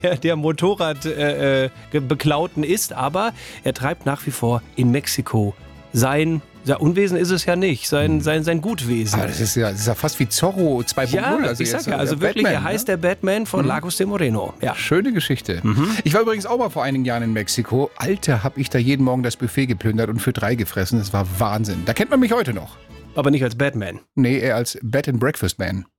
der Motorrad beklauten ist, aber er treibt nach wie vor in Mexiko sein Unwesen ist es ja nicht, sein Gutwesen. Aber das ist ja fast wie Zorro 2.0. Ja, also ich sag jetzt, ja, also wirklich, Batman, er heißt der Batman von Lagos de Moreno. Ja. Schöne Geschichte. Ich war übrigens auch mal vor einigen Jahren in Mexiko. Alter, hab ich da jeden Morgen das Buffet geplündert und für 3 gefressen. Das war Wahnsinn. Da kennt man mich heute noch. Aber nicht als Batman. Nee, eher als Bed and Breakfast Man.